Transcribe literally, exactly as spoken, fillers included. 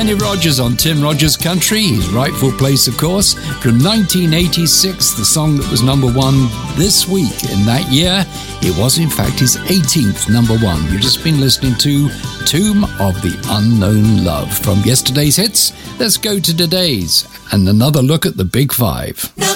Kenny Rogers on Tim Rogers Country, his rightful place, of course. From nineteen eighty-six, the song that was number one this week. In that year, it was in fact his eighteenth number one. You've just been listening to Tomb of the Unknown Love. From yesterday's hits, let's go to today's and another look at the Big Five.